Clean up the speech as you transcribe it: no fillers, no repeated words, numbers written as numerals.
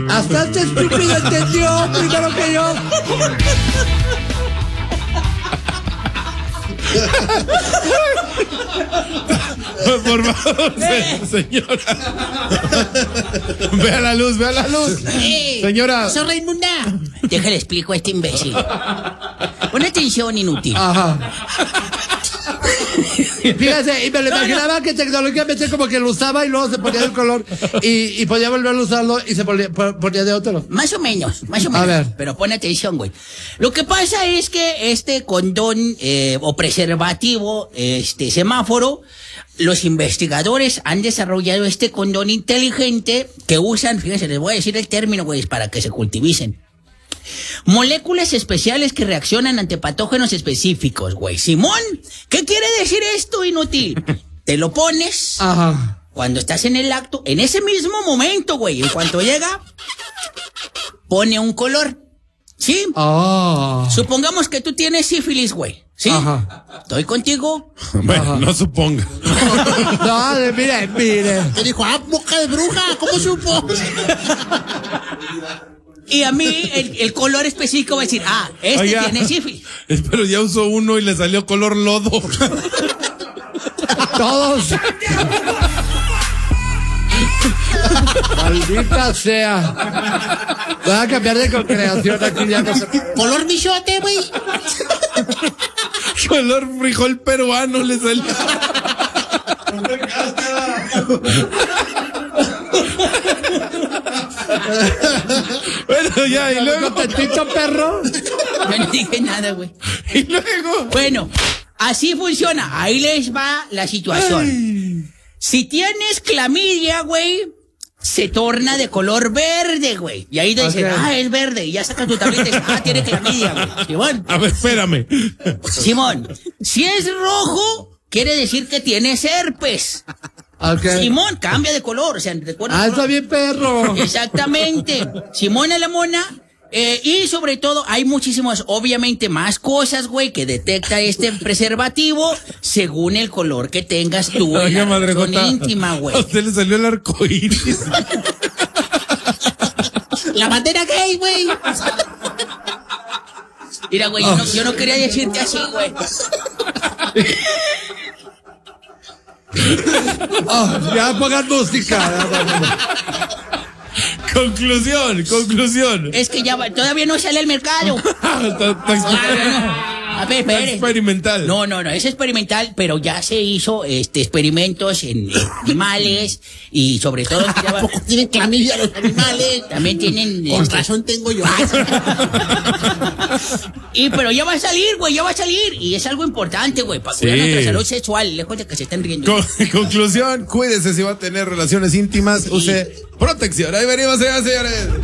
Hasta este estúpido entendió primero que yo. Por favor, señora. Vea la luz, vea la luz. Señora. Soy Raimunda. Déjale explico a este imbécil. Pon atención, inútil. Ajá. Fíjese, y me lo imaginaba que tecnológicamente como que lo usaba y luego se ponía de un color y podía volver a usarlo y se ponía de otro. Más o menos. A ver. Pero pon atención, güey. Lo que pasa es que este condón o preservativo, semáforo, los investigadores han desarrollado este condón inteligente que usan, fíjense, les voy a decir el término, güey, para que se cultivicen. Moléculas especiales que reaccionan ante patógenos específicos, güey. Simón, ¿qué quiere decir esto, inútil? Te lo pones. Ajá. Cuando estás en el acto, en ese mismo momento, güey, en cuanto llega, pone un color. ¿Sí? Oh. Supongamos que tú tienes sífilis, güey. ¿Sí? Ajá. ¿Estoy contigo? Bueno, Ajá. no suponga. No, mire. Te dijo, boca de bruja, ¿cómo supo? Y a mí, el color específico va a decir, Oiga, tiene sífilis. Pero ya usó uno y le salió color lodo. Todos. Maldita sea. Voy a cambiar de creación aquí ya no se... Color bichote, güey. Color frijol peruano le salió. Bueno, ya, y luego. ¿Contentito, perro? Yo no dije nada, güey. Y luego. Bueno, así funciona. Ahí les va la situación. Ay. Si tienes clamidia, güey, se torna de color verde, güey. Y ahí te dicen, Okay. es verde. Y ya sacas tu tableta y dices, tiene clamidia, güey. Simón. A ver, espérame. Simón, si es rojo, quiere decir que tienes herpes. Okay. Simón, cambia de color. O sea, Está bien, perro. Exactamente. Simón a la mona. Y sobre todo, hay muchísimas, obviamente, más cosas, güey, que detecta este preservativo según el color que tengas tú en la relación íntima, güey. A usted le salió el arco iris. La bandera gay, güey. Mira, güey, yo no quería decirte así, güey. Ya pongan música. Conclusión. Es que ya todavía no sale al mercado. A ver, espere. Experimental. No, es experimental, pero ya se hizo experimentos en animales y sobre todo... ¿Tampoco tienen clamidia los animales? También tienen... Con razón tengo yo. Pero ya va a salir, güey, y es algo importante, güey, para cuidar nuestra salud sexual, lejos de que se estén riendo. Conclusión, cuídese si va a tener relaciones íntimas, use protección. Ahí venimos, señores.